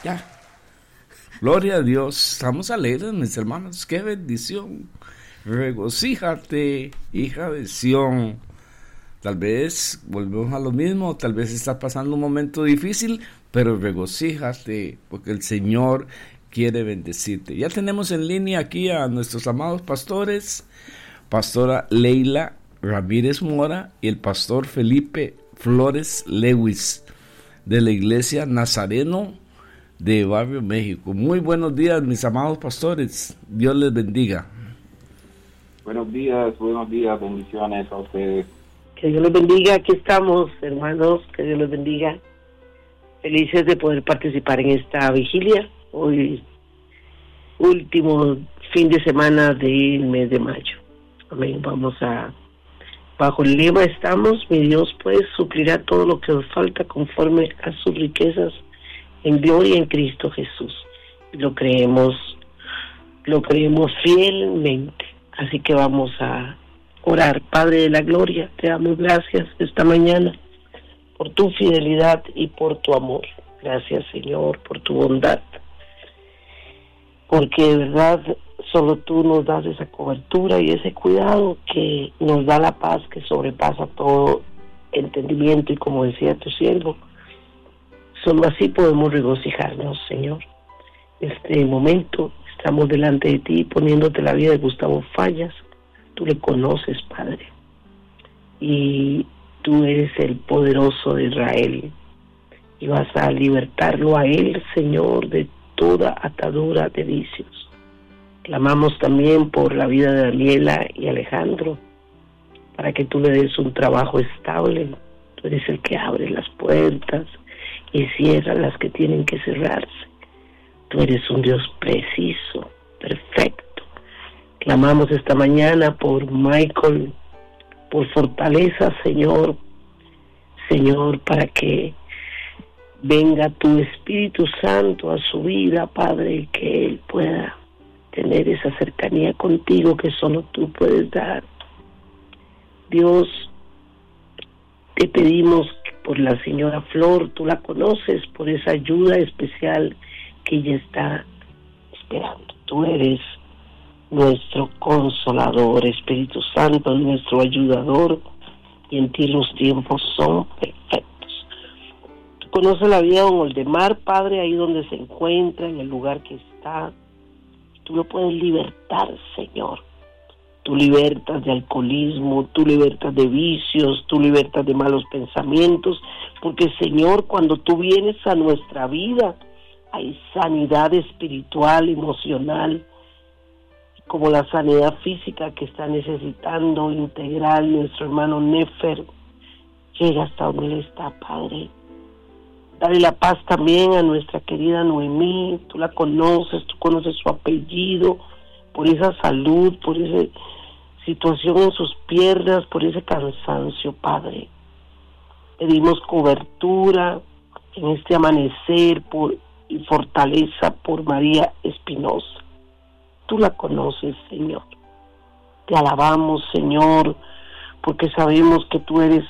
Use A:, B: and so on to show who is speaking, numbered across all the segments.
A: Ya. Gloria a Dios. Estamos alegres, mis hermanos. Qué bendición. Regocíjate, hija de Sión. Tal vez volvemos a lo mismo, tal vez estás pasando un momento difícil, pero regocíjate, porque el Señor quiere bendecirte. Ya tenemos en línea aquí a nuestros amados pastores, pastora Leila Ramírez Mora y el pastor Felipe Flores Lewis, de la iglesia Nazareno de Barrio México. Muy buenos días, mis amados pastores. Dios les bendiga.
B: Buenos días, bendiciones a ustedes.
C: Que Dios les bendiga, aquí estamos, hermanos, que Dios les bendiga. Felices de poder participar en esta vigilia, hoy último fin de semana del mes de mayo. Amén, bajo el lema estamos, mi Dios pues suplirá todo lo que os falta conforme a sus riquezas en gloria en Cristo Jesús. Lo creemos fielmente, así que vamos a orar. Padre de la gloria, te damos gracias esta mañana por tu fidelidad y por tu amor. Gracias, Señor, por tu bondad, porque de verdad solo tú nos das esa cobertura y ese cuidado que nos da la paz que sobrepasa todo entendimiento, y como decía tu siervo, solo así podemos regocijarnos, Señor. En este momento estamos delante de ti poniéndote la vida de Gustavo Fallas. Tú le conoces, Padre, y tú eres el poderoso de Israel, y vas a libertarlo a él, Señor, de toda atadura de vicios. Clamamos también por la vida de Daniela y Alejandro, para que tú le des un trabajo estable. Tú eres el que abre las puertas y cierra las que tienen que cerrarse. Tú eres un Dios preciso, perfecto. Clamamos esta mañana por Michael, por fortaleza, Señor, para que venga tu Espíritu Santo a su vida, Padre, y que él pueda tener esa cercanía contigo que solo tú puedes dar. Dios, te pedimos por la señora Flor, tú la conoces, por esa ayuda especial que ella está esperando. Tú eres nuestro consolador, Espíritu Santo, nuestro ayudador, y en ti los tiempos son perfectos. Tú conoces la vida de don Oldemar, Padre, ahí donde se encuentra, en el lugar que está. Tú lo puedes libertar, Señor. Tú libertas de alcoholismo, tú libertas de vicios, tú libertas de malos pensamientos, porque, Señor, cuando tú vienes a nuestra vida, hay sanidad espiritual, emocional, como la sanidad física que está necesitando integral nuestro hermano Nefer. Llega hasta donde él está, Padre. Dale la paz también a nuestra querida Noemí. Tú la conoces, tú conoces su apellido, por esa salud, por esa situación en sus piernas, por ese cansancio, Padre. Pedimos cobertura en este amanecer y fortaleza por María Espinosa. Tú la conoces, Señor. Te alabamos, Señor, porque sabemos que tú eres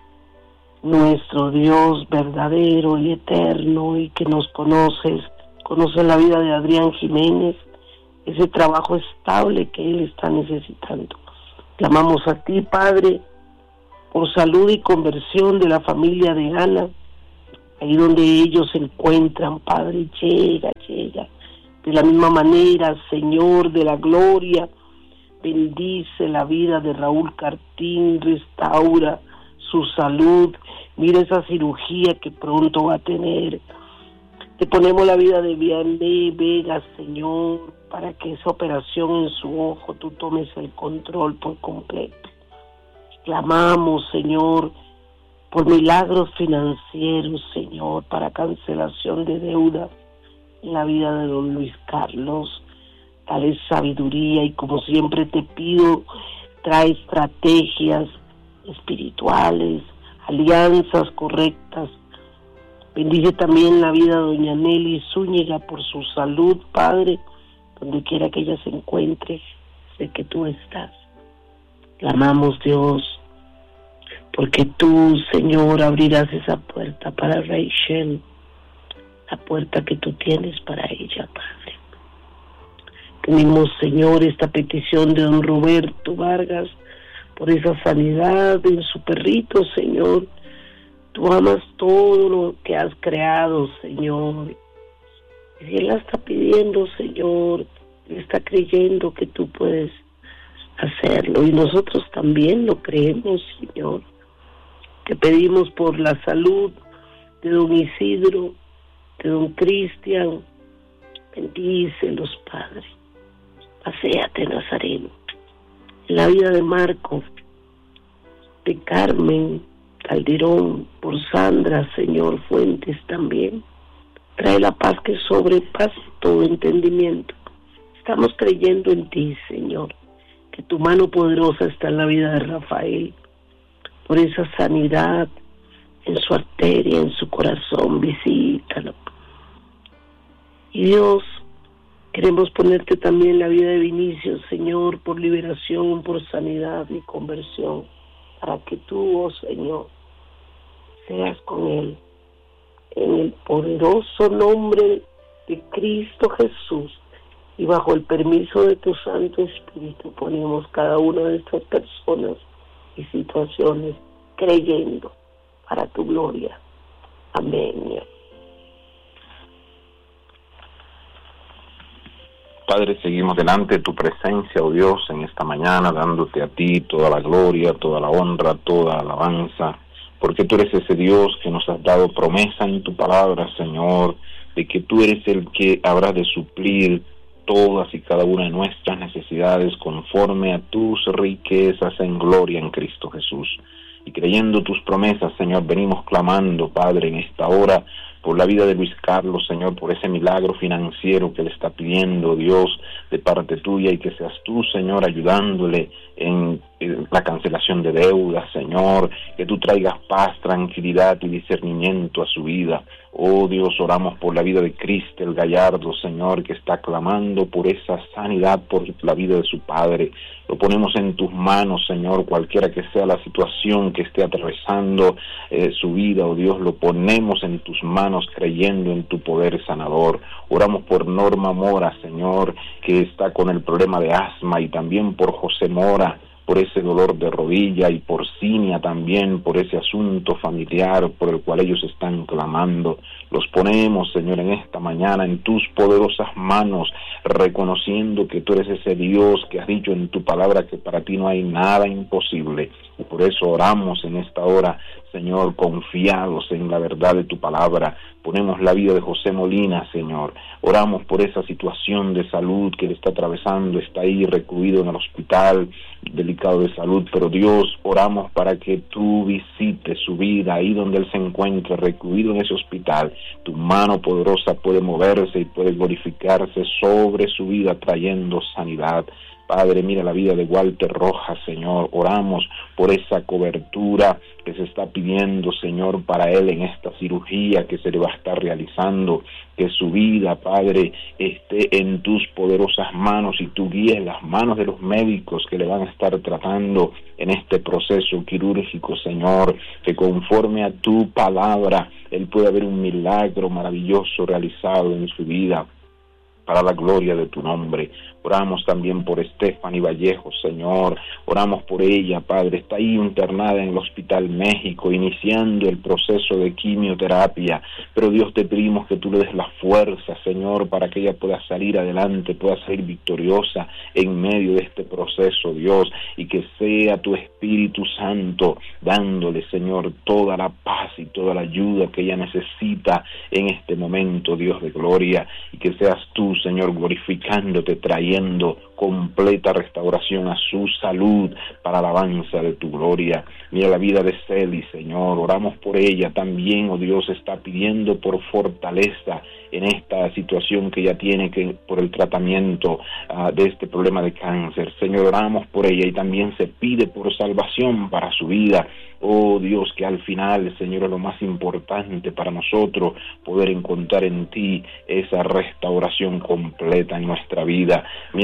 C: nuestro Dios verdadero y eterno, y que nos conoces la vida de Adrián Jiménez, ese trabajo estable que él está necesitando. Clamamos a ti, Padre, por salud y conversión de la familia de Ana, ahí donde ellos se encuentran, Padre. Llega de la misma manera, Señor de la gloria. Bendice la vida de Raúl Cartín, restaura su salud. Mira esa cirugía que pronto va a tener. Te ponemos la vida de Vianney Vega, Señor, para que esa operación en su ojo tú tomes el control por completo. Clamamos, Señor, por milagros financieros, Señor, para cancelación de deudas en la vida de don Luis Carlos. Dale sabiduría, y como siempre te pido, trae estrategias espirituales, alianzas correctas. Bendice también la vida de doña Nelly Zúñiga por su salud, Padre, donde quiera que ella se encuentre, sé que tú estás. Clamamos, Dios, porque tú, Señor, abrirás esa puerta para Rachel. la puerta que tú tienes para ella, Padre. Tenemos, Señor, esta petición de don Roberto Vargas por esa sanidad en su perrito, Señor. Tú amas todo lo que has creado, Señor. Y él la está pidiendo, Señor, él está creyendo que tú puedes hacerlo. Y nosotros también lo creemos, Señor. Te pedimos por la salud de don Isidro, de don Cristian. Bendícelos, Padre. Paséate, Nazareno. En la vida de Marco, de Carmen Calderón, por Sandra, Señor Fuentes también. Trae la paz que sobrepasa todo entendimiento. Estamos creyendo en ti, Señor, que tu mano poderosa está en la vida de Rafael, por esa sanidad en su arteria, en su corazón. Visítalo. Y Dios, queremos ponerte también la vida de Vinicio, Señor, por liberación, por sanidad y conversión, para que tú, oh Señor, seas con él. En el poderoso nombre de Cristo Jesús y bajo el permiso de tu Santo Espíritu, ponemos cada una de estas personas y situaciones creyendo para tu gloria. Amén.
B: Padre, seguimos delante de tu presencia, oh Dios, en esta mañana, dándote a ti toda la gloria, toda la honra, toda la alabanza, porque tú eres ese Dios que nos has dado promesa en tu palabra, Señor, de que tú eres el que habrá de suplir todas y cada una de nuestras necesidades conforme a tus riquezas en gloria en Cristo Jesús. Y creyendo tus promesas, Señor, venimos clamando, Padre, en esta hora, por la vida de Luis Carlos, Señor, por ese milagro financiero que le está pidiendo, Dios, de parte tuya, y que seas tú, Señor, ayudándole en la cancelación de deudas, Señor, que tú traigas paz, tranquilidad y discernimiento a su vida. Oh Dios, oramos por la vida de Cristel Gallardo, Señor, que está clamando por esa sanidad, por la vida de su padre. Lo ponemos en tus manos, Señor, cualquiera que sea la situación que esté atravesando su vida, oh Dios, lo ponemos en tus manos creyendo en tu poder sanador. Oramos por Norma Mora, Señor, que está con el problema de asma, y también por José Mora, por ese dolor de rodilla, y por Cinia también, por ese asunto familiar por el cual ellos están clamando. Los ponemos, Señor, en esta mañana en tus poderosas manos, reconociendo que tú eres ese Dios que has dicho en tu palabra que para ti no hay nada imposible. Y por eso oramos en esta hora, Señor, confiados en la verdad de tu palabra. Ponemos la vida de José Molina, Señor. Oramos por esa situación de salud que le está atravesando, está ahí recluido en el hospital, delicado de salud, pero Dios, oramos para que tú visites su vida ahí donde él se encuentra, recluido en ese hospital. Tu mano poderosa puede moverse y puede glorificarse sobre su vida, trayendo sanidad. Padre, mira la vida de Walter Rojas, Señor. Oramos por esa cobertura que se está pidiendo, Señor, para él en esta cirugía que se le va a estar realizando. Que su vida, Padre, esté en tus poderosas manos y tú guíes las manos de los médicos que le van a estar tratando en este proceso quirúrgico, Señor. Que conforme a tu palabra, él pueda ver un milagro maravilloso realizado en su vida, para la gloria de tu nombre. Oramos también por Stephanie Vallejo, Señor. Oramos por ella, Padre. Está ahí internada en el Hospital México, iniciando el proceso de quimioterapia. Pero Dios, te pedimos que tú le des la fuerza, Señor, para que ella pueda salir adelante, pueda salir victoriosa en medio de este proceso, Dios. Y que sea tu Espíritu Santo dándole, Señor, toda la paz y toda la ayuda que ella necesita en este momento, Dios de gloria. Y que seas tú, Señor, glorificándote, trayendo completa restauración a su salud para alabanza de tu gloria. Mira la vida de Celi, Señor, oramos por ella también, oh Dios, está pidiendo por fortaleza en esta situación que ella tiene por el tratamiento de este problema de cáncer. Señor, oramos por ella y también se pide por salvación para su vida. Oh Dios, que al final, Señor, es lo más importante para nosotros, poder encontrar en ti esa restauración completa en nuestra vida. Mira la vida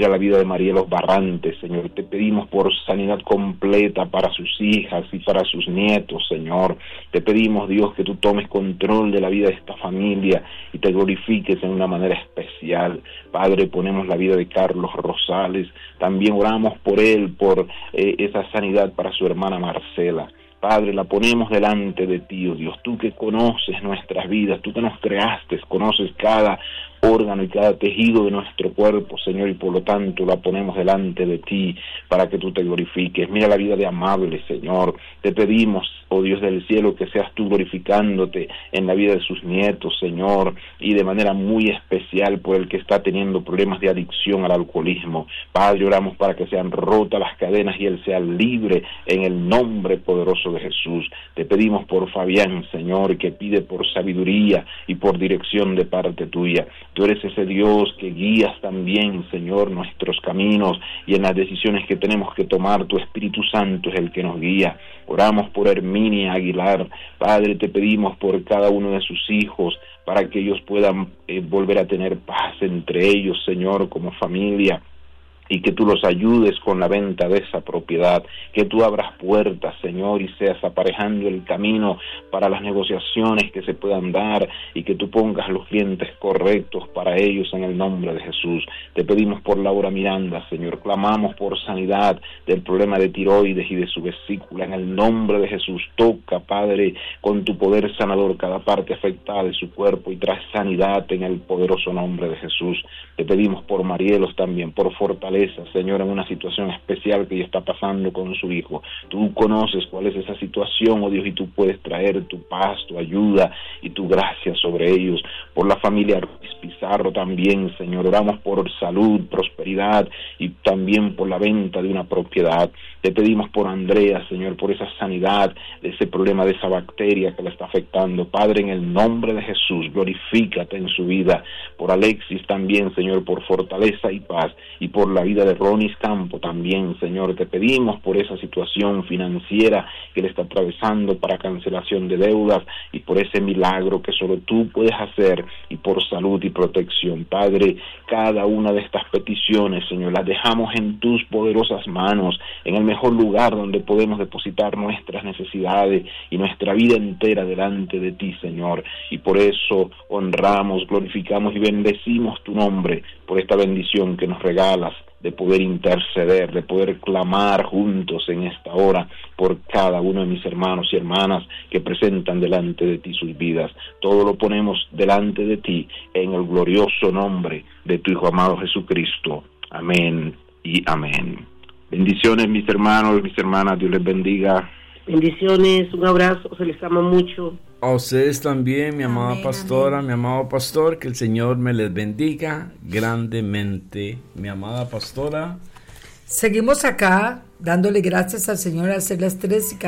B: de Marielos Barrantes, Señor. Te pedimos por sanidad completa para sus hijas y para sus nietos, Señor. Te pedimos, Dios, que tú tomes control de la vida de esta familia y te glorifiques en una manera especial. Padre, ponemos la vida de Carlos Rosales, también oramos por él, por esa sanidad para su hermana Marcela. Padre, la ponemos delante de ti, oh Dios, tú que conoces nuestras vidas, tú que nos creaste, conoces cada órgano y cada tejido de nuestro cuerpo, Señor, y por lo tanto la ponemos delante de ti para que tú te glorifiques. Mira la vida de Amable, Señor, te pedimos, oh Dios del cielo, que seas tú glorificándote en la vida de sus nietos, Señor, y de manera muy especial por el que está teniendo problemas de adicción al alcoholismo. Padre, oramos para que sean rotas las cadenas y él sea libre en el nombre poderoso de Jesús. Te pedimos por Fabián, Señor, que pide por sabiduría y por dirección de parte tuya. Tú eres ese Dios que guías también, Señor, nuestros caminos, y en las decisiones que tenemos que tomar, tu Espíritu Santo es el que nos guía. Oramos por Herminia Aguilar. Padre, te pedimos por cada uno de sus hijos, para que ellos puedan volver a tener paz entre ellos, Señor, como familia, y que tú los ayudes con la venta de esa propiedad, que tú abras puertas, Señor, y seas aparejando el camino para las negociaciones que se puedan dar, y que tú pongas los clientes correctos para ellos en el nombre de Jesús. Te pedimos por Laura Miranda, Señor, clamamos por sanidad del problema de tiroides y de su vesícula, en el nombre de Jesús. Toca, Padre, con tu poder sanador cada parte afectada de su cuerpo y trae sanidad en el poderoso nombre de Jesús. Te pedimos por Marielos también, por fortaleza, Señor, en una situación especial que ella está pasando con su hijo. Tú conoces cuál es esa situación, oh Dios, y tú puedes traer tu paz, tu ayuda y tu gracia sobre ellos. Por la familia Ruiz Pizarro también, Señor, oramos por salud, prosperidad y también por la venta de una propiedad. Te pedimos por Andrea, Señor, por esa sanidad de ese problema, de esa bacteria que la está afectando. Padre, en el nombre de Jesús, glorifícate en su vida. Por Alexis también, Señor, por fortaleza y paz, y por la vida de Ronis Campo también, Señor. Te pedimos por esa situación financiera que le está atravesando, para cancelación de deudas, y por ese milagro que solo tú puedes hacer, y por salud y protección. Padre, cada una de estas peticiones, Señor, las dejamos en tus poderosas manos, en el mejor lugar donde podemos depositar nuestras necesidades y nuestra vida entera delante de ti, Señor. Y por eso honramos, glorificamos y bendecimos tu nombre por esta bendición que nos regalas, de poder interceder, de poder clamar juntos en esta hora por cada uno de mis hermanos y hermanas que presentan delante de ti sus vidas. Todo lo ponemos delante de ti en el glorioso nombre de tu Hijo amado Jesucristo. Amén y amén. Bendiciones, mis hermanos, mis hermanas, Dios les bendiga.
C: Bendiciones, un abrazo, se les ama mucho.
A: A ustedes también, mi amada
D: Amén,
A: pastora,
D: amén.
A: mi amado pastor, que el Señor me les bendiga grandemente. Mi amada pastora.
D: Seguimos acá dándole gracias al Señor al ser las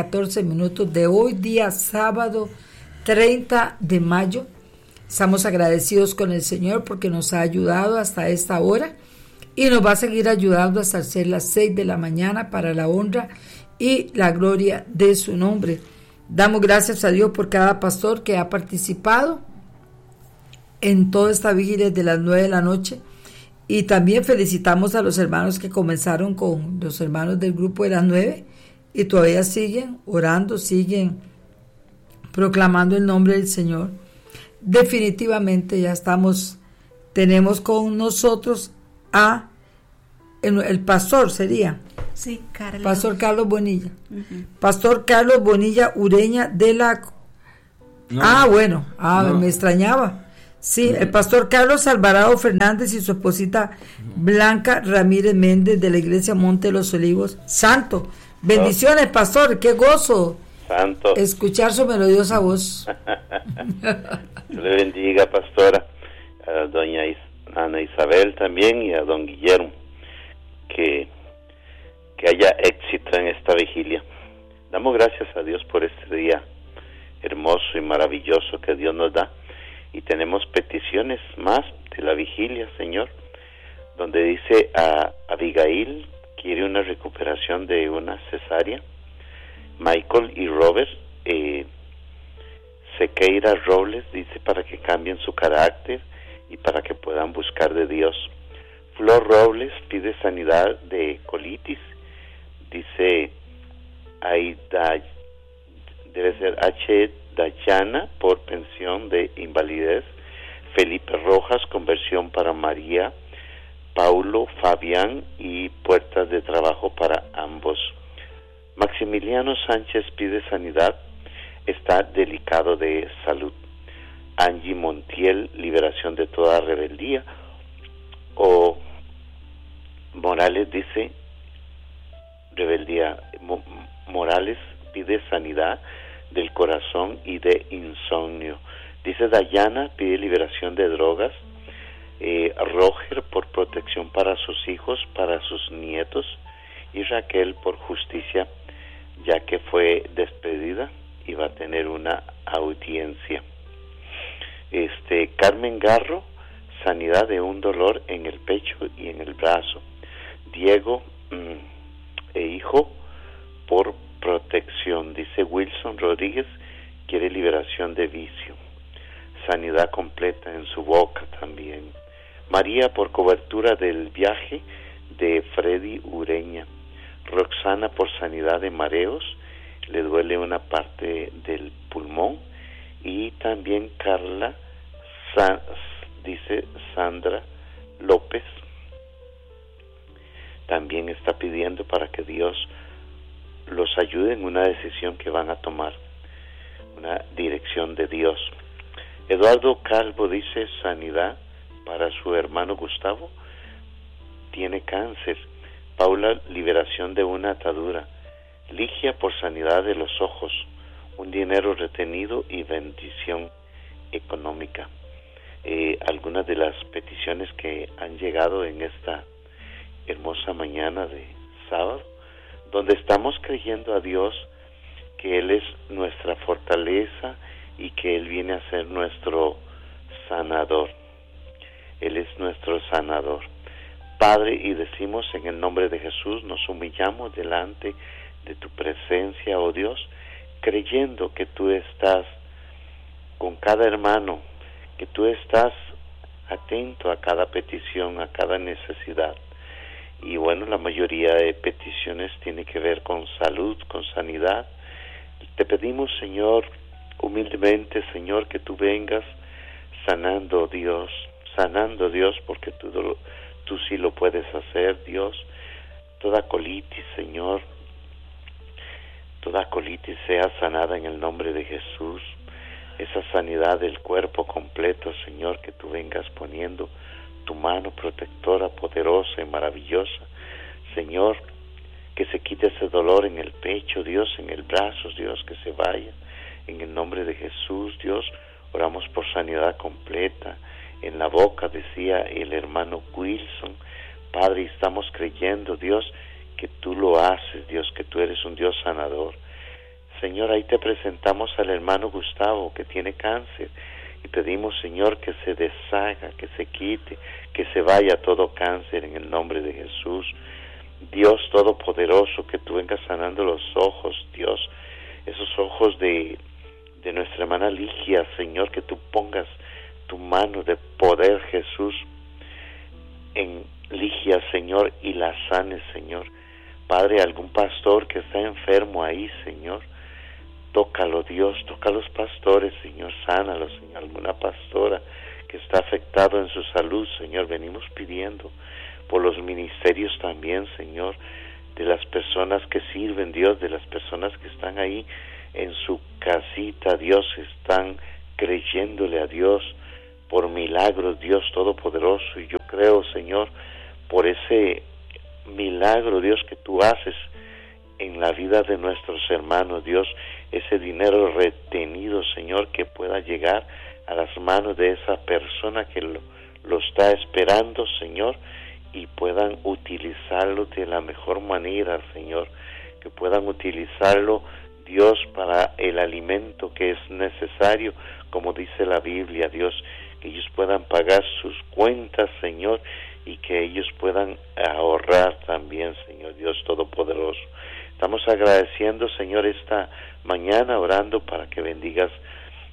D: 3:14 de hoy, día sábado 30 de mayo. Estamos agradecidos con el Señor porque nos ha ayudado hasta esta hora y nos va a seguir ayudando hasta ser las 6 de la mañana para la honra y la gloria de su nombre. Damos gracias a Dios por cada pastor que ha participado en toda esta vigilia de las 9 de la noche, y también felicitamos a los hermanos que comenzaron con los hermanos del grupo de las 9 y todavía siguen orando, siguen proclamando el nombre del Señor. Definitivamente ya tenemos con nosotros a el pastor, sería
E: Sí, Carlos.
D: Pastor Carlos Bonilla.
E: Uh-huh.
D: Pastor Carlos Bonilla Ureña de la...
A: No.
D: Me extrañaba. Sí, el pastor Carlos Alvarado Fernández y su esposita Blanca Ramírez Méndez de la iglesia Monte de los Olivos. Santo. Bendiciones, pastor. Qué gozo.
F: Santo.
D: Escuchar su melodiosa voz.
F: Dios le bendiga, pastora. A doña Ana Isabel también y a don Guillermo. Que haya éxito en esta vigilia. Damos gracias a Dios por este día hermoso y maravilloso que Dios nos da, y tenemos peticiones más de la vigilia, Señor, donde dice a Abigail quiere una recuperación de una cesárea. Michael y Robert, Sequeira Robles dice para que cambien su carácter y para que puedan buscar de Dios. Flor Robles pide sanidad de colitis. Dice Aida, debe ser H. Dayana, por pensión de invalidez. Felipe Rojas, conversión para María. Paulo, Fabián y puertas de trabajo para ambos. Maximiliano Sánchez pide sanidad, está delicado de salud. Angie Montiel, liberación de toda rebeldía. O Morales dice, rebeldía. Morales pide sanidad del corazón y de insomnio. Dice Dayana, pide liberación de drogas. Roger, por protección para sus hijos, para sus nietos. Y Raquel, por justicia, ya que fue despedida y va a tener una audiencia. Carmen Garro, sanidad de un dolor en el pecho y en el brazo. Diego hijo, por protección. Dice Wilson Rodríguez, quiere liberación de vicio. Sanidad completa en su boca también. María, por cobertura del viaje de Freddy Ureña. Roxana, por sanidad de mareos, le duele una parte del pulmón. Y también Carla, dice Sandra López, también está pidiendo para que Dios los ayude en una decisión que van a tomar, una dirección de Dios. Eduardo Calvo dice sanidad para su hermano Gustavo, tiene cáncer. Paula, liberación de una atadura. Ligia, por sanidad de los ojos, un dinero retenido y bendición económica. Algunas de las peticiones que han llegado en esta hermosa mañana de sábado, donde estamos creyendo a Dios que Él es nuestra fortaleza y que Él viene a ser nuestro sanador. Él es nuestro sanador. Padre, y decimos en el nombre de Jesús, nos humillamos delante de tu presencia, oh Dios, creyendo que tú estás con cada hermano, que tú estás atento a cada petición, a cada necesidad. Y bueno, la mayoría de peticiones tiene que ver con salud, con sanidad. Te pedimos, Señor, humildemente, Señor, que tú vengas sanando, Dios, porque tú sí lo puedes hacer, Dios. Toda colitis, Señor, toda colitis sea sanada en el nombre de Jesús. Esa sanidad del cuerpo completo, Señor, que tú vengas poniendo tu mano protectora, poderosa y maravillosa. Señor, que se quite ese dolor en el pecho, Dios, en el brazo, Dios, que se vaya. En el nombre de Jesús, Dios, oramos por sanidad completa. En la boca, decía el hermano Wilson. Padre, estamos creyendo, Dios, que tú lo haces, Dios, que tú eres un Dios sanador. Señor, ahí te presentamos al hermano Gustavo, que tiene cáncer, y pedimos, Señor, que se deshaga, que se quite, que se vaya todo cáncer en el nombre de Jesús. Dios Todopoderoso, que tú vengas sanando los ojos, Dios, esos ojos de nuestra hermana Ligia, Señor, que tú pongas tu mano de poder, Jesús, en Ligia, Señor, y la sanes, Señor. Padre, algún pastor que está enfermo ahí, Señor, tócalo, Dios, toca a los pastores, Señor, sánalos, Señor. Alguna pastora que está afectada en su salud, Señor, venimos pidiendo por los ministerios también, Señor, de las personas que sirven, Dios, de las personas que están ahí en su casita, Dios, están creyéndole a Dios por milagros, Dios Todopoderoso. Y yo creo, Señor, por ese milagro, Dios, que tú haces en la vida de nuestros hermanos, Dios, ese dinero retenido, Señor, que pueda llegar a las manos de esa persona que lo está esperando, Señor, y puedan utilizarlo de la mejor manera, Señor, que puedan utilizarlo, Dios, para el alimento que es necesario, como dice la Biblia, Dios, que ellos puedan pagar sus cuentas, Señor, y que ellos puedan ahorrar también, Señor Dios Todopoderoso. Estamos agradeciendo, Señor, esta mañana, orando para que bendigas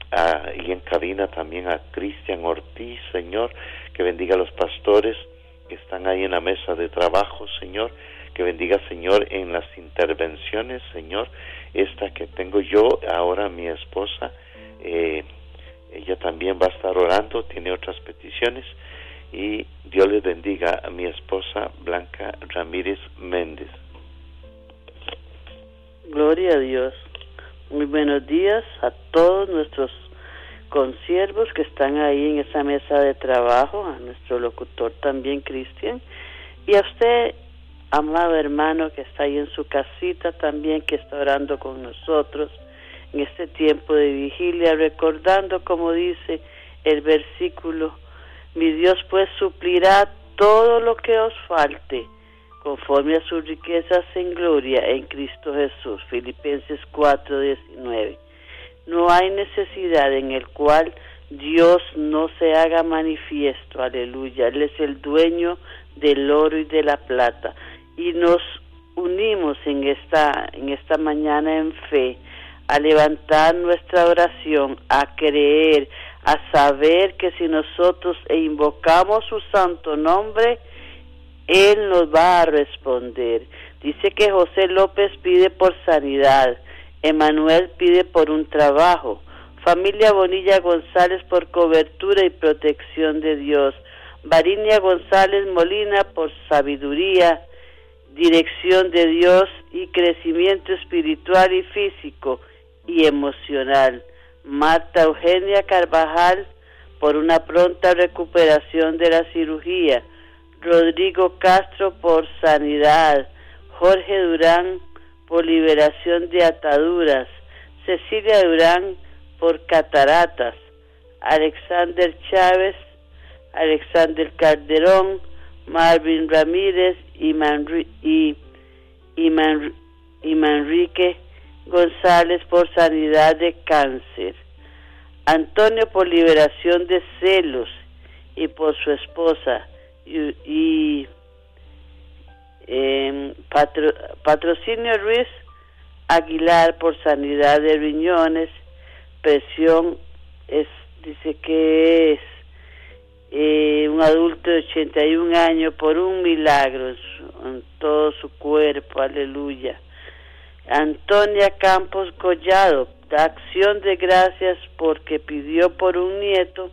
F: y en cabina también a Cristian Ortiz, Señor, que bendiga a los pastores que están ahí en la mesa de trabajo, Señor, que bendiga, Señor, en las intervenciones, Señor, esta que tengo yo, ahora mi esposa, ella también va a estar orando, tiene otras peticiones, y Dios les bendiga a mi esposa Blanca Ramírez Méndez.
E: Gloria a Dios. Muy buenos días a todos nuestros consiervos que están ahí en esa mesa de trabajo, a nuestro locutor también, Cristian, y a usted, amado hermano, que está ahí en su casita también, que está orando con nosotros en este tiempo de vigilia, recordando, como dice el versículo, mi Dios pues suplirá todo lo que os falte, conforme a sus riquezas en gloria en Cristo Jesús. Filipenses 4:19. No hay necesidad en el cual Dios no se haga manifiesto, aleluya. Él es el dueño del oro y de la plata. Y nos unimos en esta mañana en fe, a levantar nuestra oración, a creer, a saber que si nosotros invocamos su santo nombre, Él nos va a responder. Dice que José López pide por sanidad, Emanuel pide por un trabajo, familia Bonilla González por cobertura y protección de Dios, Varinia González Molina por sabiduría, dirección de Dios y crecimiento espiritual y físico y emocional, Marta Eugenia Carvajal por una pronta recuperación de la cirugía, Rodrigo Castro por sanidad, Jorge Durán por liberación de ataduras, Cecilia Durán por cataratas, Alexander Chávez, Alexander Calderón, Marvin Ramírez y Manrique González por sanidad de cáncer, Antonio por liberación de celos y por su esposa, y Patrocinio Ruiz Aguilar por sanidad de riñones, presión, dice que es un adulto de 81 años por un milagro en todo su cuerpo, aleluya. Antonia Campos Collado da acción de gracias porque pidió por un nieto,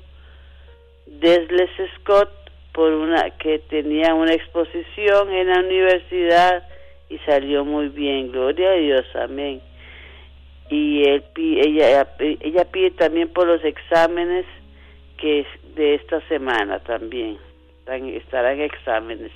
E: Desles Scott, por que tenía una exposición en la universidad y salió muy bien, gloria a Dios, amén. Y ella pide también por los exámenes que de esta semana también, estarán exámenes.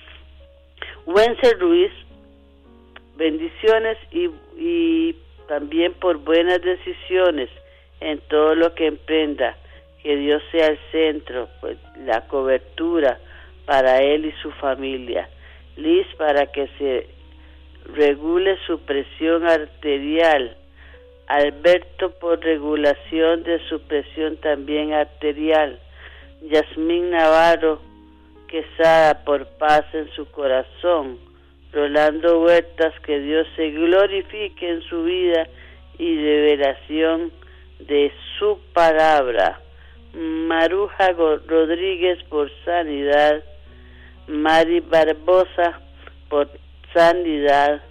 E: Wenzel Ruiz, bendiciones y también por buenas decisiones en todo lo que emprenda, que Dios sea el centro, pues la cobertura para él y su familia. Liz, para que se regule su presión arterial. Alberto, por regulación de su presión también arterial. Yasmín Navarro Quesada, por paz en su corazón. Rolando Huertas, que Dios se glorifique en su vida y revelación de su palabra. Maruja Rodríguez por sanidad, Mari Barbosa por sanidad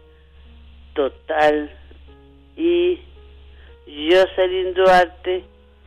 E: total y Jocelyn Duarte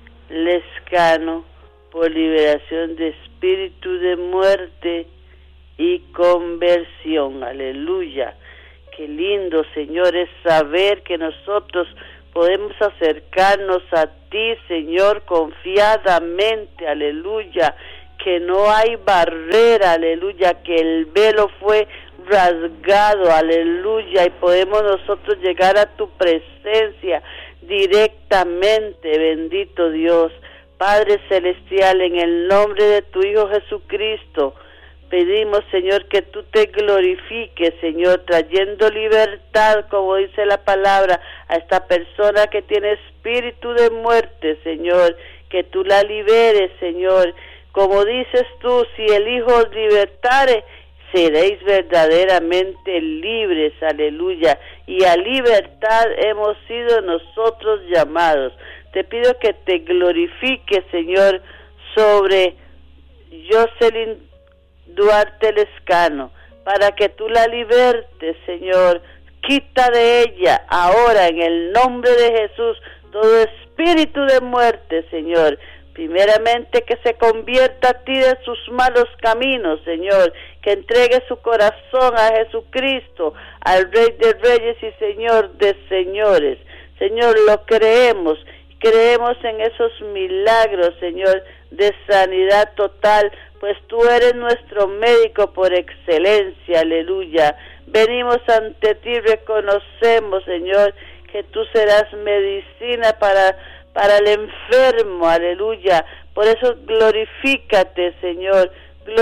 E: Lescano por liberación de espíritu de muerte y conversión. Aleluya. Qué lindo, Señor, es saber que nosotros podemos acercarnos a ti, Señor, confiadamente, aleluya, que no hay barrera, aleluya, que el velo fue rasgado, aleluya, y podemos nosotros llegar a tu presencia directamente, bendito Dios. Padre Celestial, en el nombre de tu Hijo Jesucristo, pedimos, Señor, que tú te glorifiques, Señor, trayendo libertad, como dice la palabra, a esta persona que tiene espíritu de muerte, Señor, que tú la liberes, Señor. Como dices tú, si el Hijo os libertare, seréis verdaderamente libres, aleluya. Y a libertad hemos sido nosotros llamados. Te pido que te glorifiques, Señor, sobre Jocelyn Duarte Lescano, para que tú la libertes, Señor. Quita de ella ahora, en el nombre de Jesús, todo espíritu de muerte, Señor. Primeramente, que se convierta a ti de sus malos caminos, Señor, que entregue su corazón a Jesucristo, al Rey de Reyes y Señor de Señores. Señor, lo creemos en esos milagros, Señor, de sanidad total, pues tú eres nuestro médico por excelencia, aleluya. Venimos ante ti, reconocemos, Señor, que tú serás medicina para el enfermo, aleluya. Por eso glorifícate, Señor,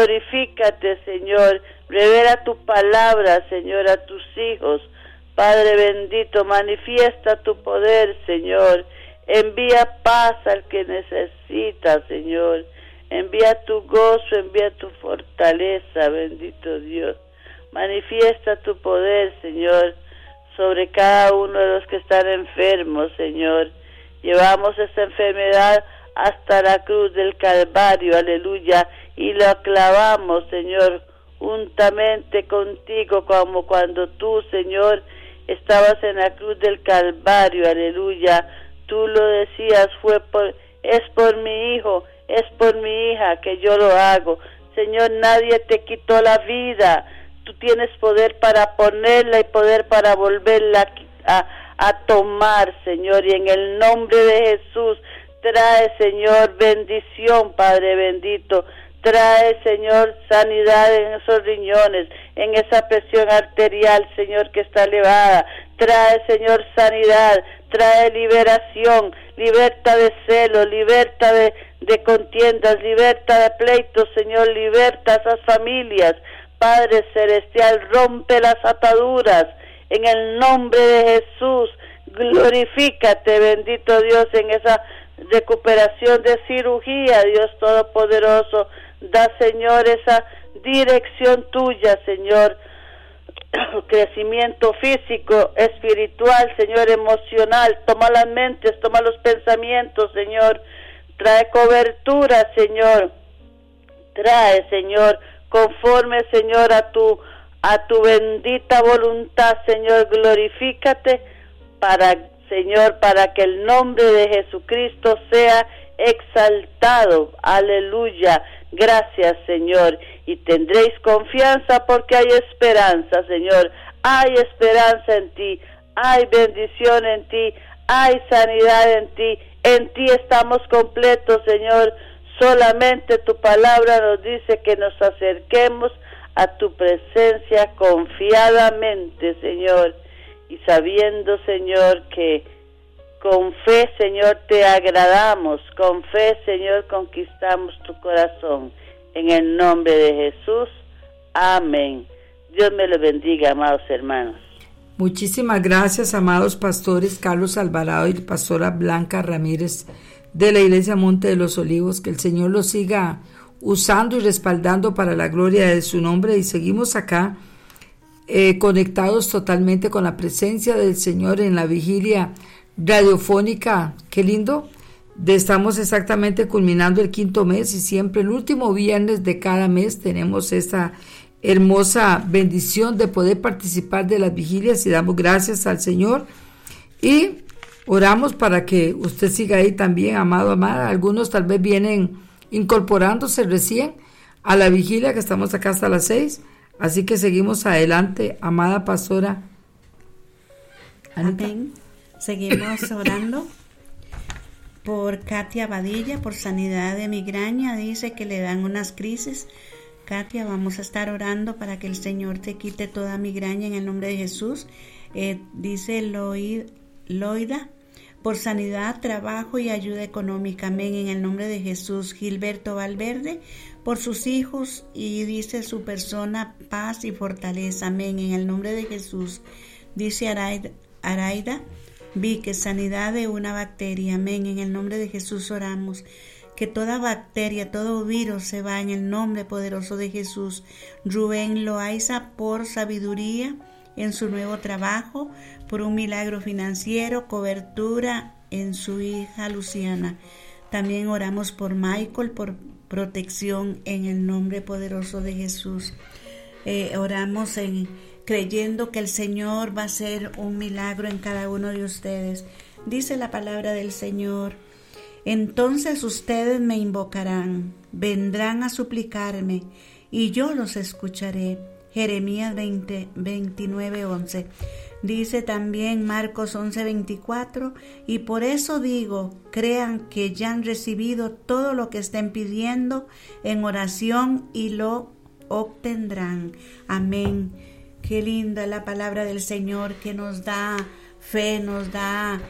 E: revela tu palabra, Señor, a tus hijos. Padre bendito, manifiesta tu poder, Señor. Envía paz al que necesita, Señor. Envía tu gozo, envía tu fortaleza, bendito Dios. Manifiesta tu poder, Señor, sobre cada uno de los que están enfermos, Señor. Llevamos esta enfermedad hasta la cruz del Calvario, aleluya, y la clavamos, Señor, juntamente contigo, como cuando tú, Señor, estabas en la cruz del Calvario, aleluya. Tú lo decías, es por mi hijo, es por mi hija que yo lo hago. Señor, nadie te quitó la vida. Tú tienes poder para ponerla y poder para volverla a tomar, Señor. Y en el nombre de Jesús, trae, Señor, bendición, Padre bendito. Trae, Señor, sanidad en esos riñones, en esa presión arterial, Señor, que está elevada. Trae, Señor, sanidad, trae liberación, liberta de celos, liberta de contiendas, liberta de pleitos, Señor, liberta a esas familias. Padre celestial, rompe las ataduras, en el nombre de Jesús. Glorifícate, bendito Dios, en esa recuperación de cirugía, Dios Todopoderoso. Da, Señor, esa dirección tuya, Señor, crecimiento físico, espiritual, Señor, emocional. Toma las mentes, toma los pensamientos, Señor. Trae cobertura, Señor. Trae, Señor, conforme, Señor, a tu bendita voluntad, Señor. Glorifícate Señor, para que el nombre de Jesucristo sea exaltado. Aleluya. Gracias, Señor. Y tendréis confianza porque hay esperanza, Señor. Hay esperanza en ti. Hay bendición en ti. Hay sanidad en ti. En ti estamos completos, Señor. Solamente tu palabra nos dice que nos acerquemos a tu presencia confiadamente, Señor. Y sabiendo, Señor, que con fe, Señor, te agradamos. Con fe, Señor, conquistamos tu corazón. En el nombre de Jesús. Amén. Dios me lo bendiga, amados hermanos.
D: Muchísimas gracias, amados pastores Carlos Alvarado y pastora Blanca Ramírez de la Iglesia Monte de los Olivos. Que el Señor los siga usando y respaldando para la gloria de su nombre. Y seguimos acá conectados totalmente con la presencia del Señor en la vigilia radiofónica. Qué lindo. Estamos exactamente culminando el 5º mes y siempre el último viernes de cada mes tenemos esta hermosa bendición de poder participar de las vigilias y damos gracias al Señor y oramos para que usted siga ahí también, amado, amada. Algunos tal vez vienen incorporándose recién a la vigilia, que estamos acá hasta las 6, así que seguimos adelante, amada pastora Anita.
G: Amén. Seguimos orando por Katia Badilla, por sanidad de migraña. Dice que le dan unas crisis. Katia, vamos a estar orando para que el Señor te quite toda migraña en el nombre de Jesús. Dice Loida, por sanidad, trabajo y ayuda económica. Amén, en el nombre de Jesús. Gilberto Valverde, por sus hijos y dice su persona, paz y fortaleza. Amén, en el nombre de Jesús. Dice Araida, vi que sanidad de una bacteria. Amén, en el nombre de Jesús oramos. Que toda bacteria, todo virus se va en el nombre poderoso de Jesús. Rubén Loaiza, por sabiduría en su nuevo trabajo, por un milagro financiero, cobertura en su hija Luciana. También oramos por Michael, por protección en el nombre poderoso de Jesús. Oramos creyendo que el Señor va a hacer un milagro en cada uno de ustedes. Dice la palabra del Señor: entonces ustedes me invocarán, vendrán a suplicarme y yo los escucharé. Jeremías 29:11. Dice también Marcos 11:24, y por eso digo, crean que ya han recibido todo lo que estén pidiendo en oración y lo obtendrán. Amén. Qué linda es la palabra del Señor, que nos da fe, nos da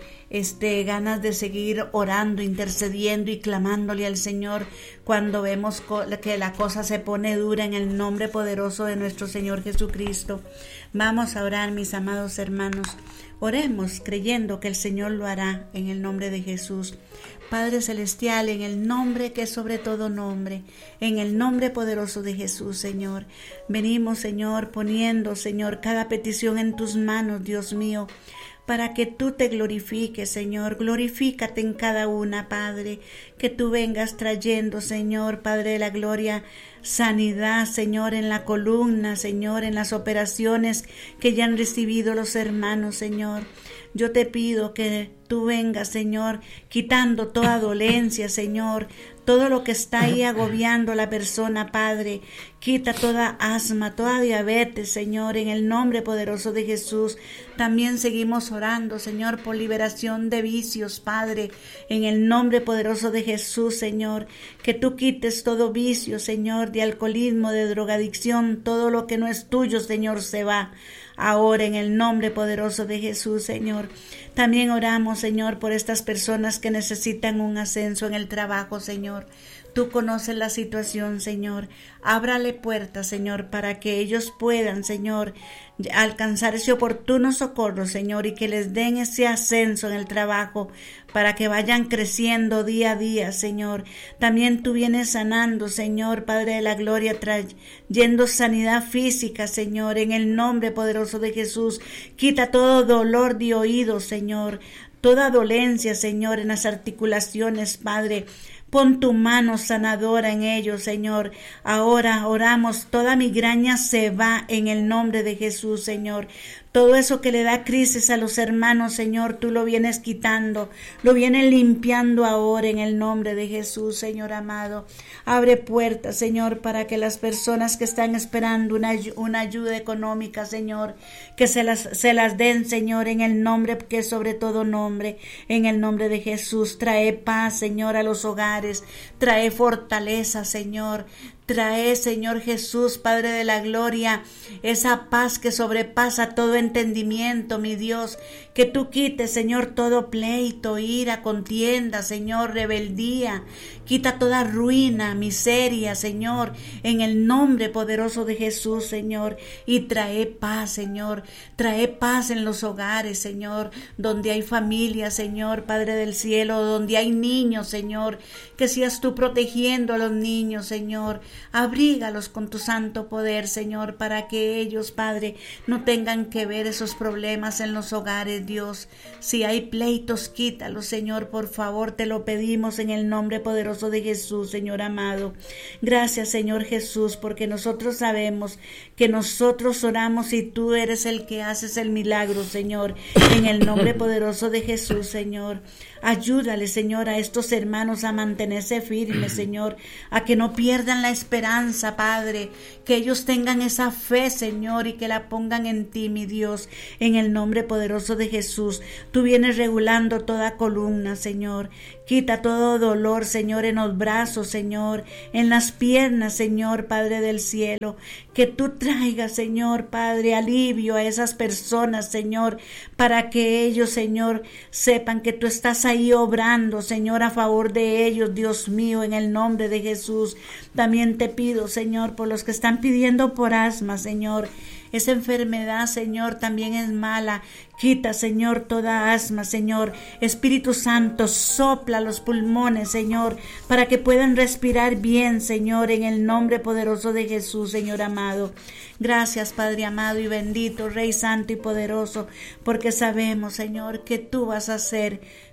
G: ganas de seguir orando, intercediendo y clamándole al Señor cuando vemos que la cosa se pone dura, en el nombre poderoso de nuestro Señor Jesucristo. Vamos a orar, mis amados hermanos. Oremos creyendo que el Señor lo hará en el nombre de Jesús. Padre Celestial, en el nombre que es sobre todo nombre, en el nombre poderoso de Jesús, Señor. Venimos, Señor, poniendo, Señor, cada petición en tus manos, Dios mío, para que tú te glorifiques, Señor. Glorifícate en cada una, Padre, que tú vengas trayendo, Señor, Padre de la gloria, sanidad, Señor, en la columna, Señor, en las operaciones que ya han recibido los hermanos, Señor. Yo te pido que tú vengas, Señor, quitando toda dolencia, Señor, todo lo que está ahí agobiando a la persona, Padre. Quita toda asma, toda diabetes, Señor, en el nombre poderoso de Jesús. También seguimos orando, Señor, por liberación de vicios, Padre, en el nombre poderoso de Jesús, Señor. Que tú quites todo vicio, Señor, de alcoholismo, de drogadicción, todo lo que no es tuyo, Señor, se va ahora en el nombre poderoso de Jesús, Señor. También oramos, Señor, por estas personas que necesitan un ascenso en el trabajo, Señor. Tú conoces la situación, Señor. Ábrale puertas, Señor, para que ellos puedan, Señor, alcanzar ese oportuno socorro, Señor, y que les den ese ascenso en el trabajo, para que vayan creciendo día a día, Señor. También tú vienes sanando, Señor, Padre de la gloria, trayendo sanidad física, Señor, en el nombre poderoso de Jesús. Quita todo dolor de oído, Señor, toda dolencia, Señor, en las articulaciones, Padre. Pon tu mano sanadora en ellos, Señor. Ahora oramos, toda migraña se va en el nombre de Jesús, Señor. Todo eso que le da crisis a los hermanos, Señor, tú lo vienes quitando, lo vienes limpiando ahora en el nombre de Jesús, Señor amado. Abre puertas, Señor, para que las personas que están esperando una ayuda económica, Señor, que se las den, Señor, en el nombre que es sobre todo nombre, en el nombre de Jesús. Trae paz, Señor, a los hogares, trae fortaleza, Señor. Trae, Señor Jesús, Padre de la gloria, esa paz que sobrepasa todo entendimiento, mi Dios. Que tú quites, Señor, todo pleito, ira, contienda, Señor, rebeldía. Quita toda ruina, miseria, Señor, en el nombre poderoso de Jesús, Señor. Y trae paz, Señor. Trae paz en los hogares, Señor, donde hay familia, Señor, Padre del cielo, donde hay niños, Señor. Que seas tú protegiendo a los niños, Señor. Abrígalos con tu santo poder, Señor, para que ellos, Padre, no tengan que ver esos problemas en los hogares, Dios. Si hay pleitos, quítalos, Señor, por favor, te lo pedimos en el nombre poderoso de Jesús, Señor amado. Gracias, Señor Jesús, porque nosotros sabemos que nosotros oramos y tú eres el que haces el milagro, Señor, en el nombre poderoso de Jesús, Señor. Ayúdale, Señor, a estos hermanos a mantenerse firmes, Señor, a que no pierdan la esperanza, Padre, que ellos tengan esa fe, Señor, y que la pongan en ti, mi Dios, en el nombre poderoso de Jesús. Tú vienes regulando toda columna, Señor. Quita todo dolor, Señor, en los brazos, Señor, en las piernas, Señor, Padre del cielo. Que tú traigas, Señor, Padre, alivio a esas personas, Señor, para que ellos, Señor, sepan que tú estás ahí obrando, Señor, a favor de ellos, Dios mío, en el nombre de Jesús. También te pido, Señor, por los que están pidiendo por asma, Señor. Esa enfermedad, Señor, también es mala. Quita, Señor, toda asma, Señor. Espíritu Santo, sopla los pulmones, Señor, para que puedan respirar bien, Señor, en el nombre poderoso de Jesús, Señor amado. Gracias, Padre amado y bendito, Rey santo y poderoso, porque sabemos, Señor, que tú vas a hacer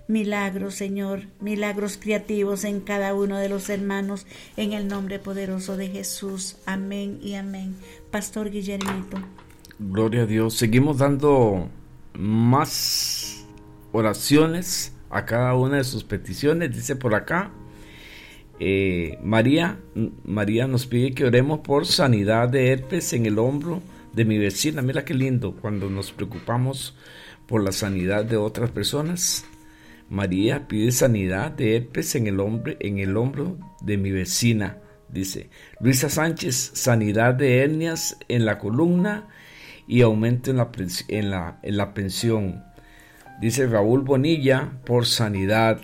G: milagros, Señor, milagros creativos en cada uno de los hermanos, en el nombre poderoso de Jesús. Amén y amén. Pastor Guillermito.
A: Gloria a Dios. Seguimos dando más oraciones a cada una de sus peticiones. Dice por acá, María nos pide que oremos por sanidad de herpes en el hombro de mi vecina. Mira qué lindo cuando nos preocupamos por la sanidad de otras personas. María pide sanidad de herpes en el hombro de mi vecina. Dice Luisa Sánchez, sanidad de hernias en la columna y aumento en la pensión. Dice Raúl Bonilla, por sanidad.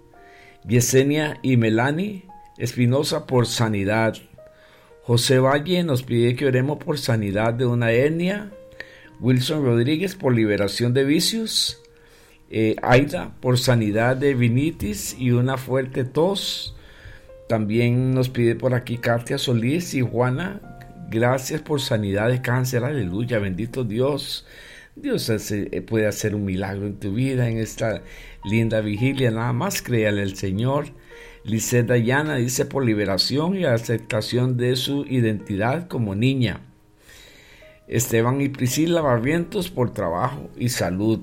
A: Yesenia y Melanie Espinosa, por sanidad. José Valle nos pide que oremos por sanidad de una hernia. Wilson Rodríguez, por liberación de vicios. Aida, por sanidad de rinitis y una fuerte tos. También nos pide por aquí Katia Solís y Juana, gracias por sanidad de cáncer. Aleluya, bendito Dios. Dios puede hacer un milagro en tu vida en esta linda vigilia. Nada más créale al Señor. Lisette Dayana dice por liberación y aceptación de su identidad como niña. Esteban y Priscila Barrientos, por trabajo y salud.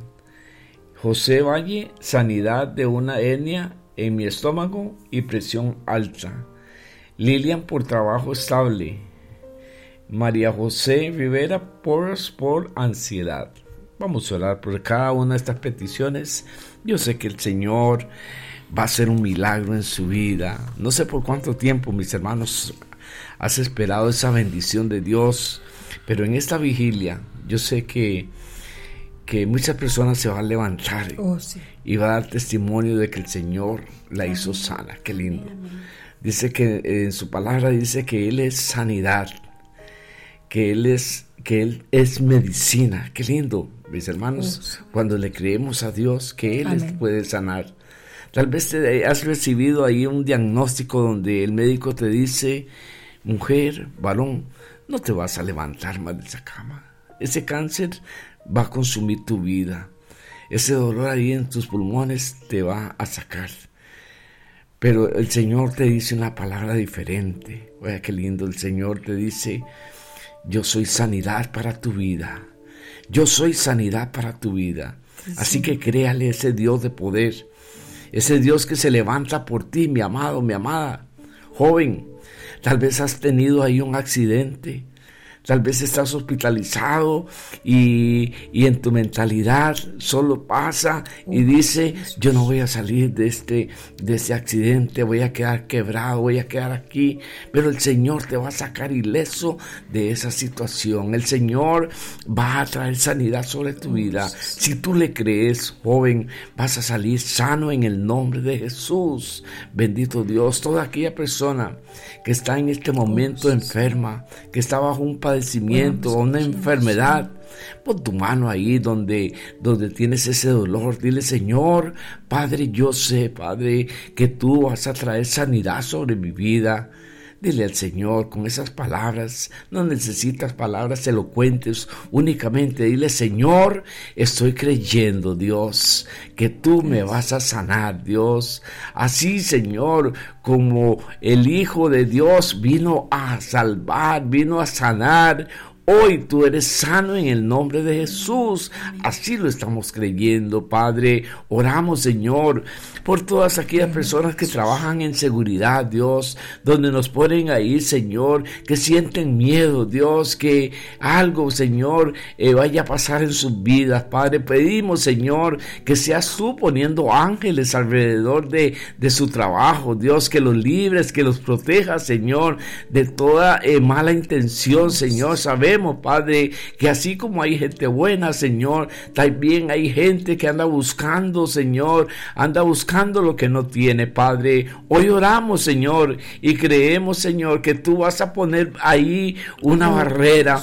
A: José Valle, sanidad de una hernia en mi estómago y presión alta. Lilian, por trabajo estable. María José Rivera, por ansiedad. Vamos a orar por cada una de estas peticiones. Yo sé que el Señor va a hacer un milagro en su vida. No sé por cuánto tiempo, mis hermanos, has esperado esa bendición de Dios, pero en esta vigilia yo sé que muchas personas se van a levantar y va a dar testimonio de que el Señor la hizo sana. Qué lindo. Dice que en su palabra dice que Él es sanidad, que Él es medicina. Qué lindo, mis hermanos, cuando le creemos a Dios que Él puede sanar. Tal vez te has recibido ahí un diagnóstico donde el médico te dice, mujer, varón, no te vas a levantar más de esa cama. Ese cáncer va a consumir tu vida. Ese dolor ahí en tus pulmones te va a sacar. Pero el Señor te dice una palabra diferente. Oiga, qué lindo. El Señor te dice, yo soy sanidad para tu vida. Yo soy sanidad para tu vida. Sí. Así que créale a ese Dios de poder. Ese Dios que se levanta por ti, mi amado, mi amada. Joven, tal vez has tenido ahí un accidente. Tal vez estás hospitalizado y en tu mentalidad solo pasa y dice, yo no voy a salir de este accidente, voy a quedar quebrado, voy a quedar aquí. Pero el Señor te va a sacar ileso de esa situación. El Señor va a traer sanidad sobre tu vida. Si tú le crees, joven, vas a salir sano en el nombre de Jesús. Bendito Dios. Toda aquella persona que está en este momento enferma, que está bajo un padecimiento o una enfermedad, pon tu mano ahí donde tienes ese dolor. Dile, Señor, Padre, yo sé, Padre, que tú vas a traer sanidad sobre mi vida. Dile al Señor con esas palabras, no necesitas palabras elocuentes, únicamente dile, Señor, estoy creyendo, Dios, que tú me vas a sanar, Dios. Así, Señor, como el Hijo de Dios vino a salvar, vino a sanar, hoy tú eres sano en el nombre de Jesús. Así lo estamos creyendo, Padre. Oramos, Señor, por todas aquellas personas que trabajan en seguridad, Dios, donde nos ponen ahí, Señor, que sienten miedo, Dios, que algo, Señor, vaya a pasar en sus vidas, Padre. Pedimos, Señor, que seas tú poniendo ángeles alrededor de su trabajo, Dios, que los libres, que los protejas, Señor, de toda mala intención, Señor. Sabemos, Padre, que así como hay gente buena, Señor, también hay gente que anda buscando, Señor, anda buscando lo que no tiene, Padre. Hoy oramos, Señor, y creemos, Señor, que tú vas a poner ahí una barrera,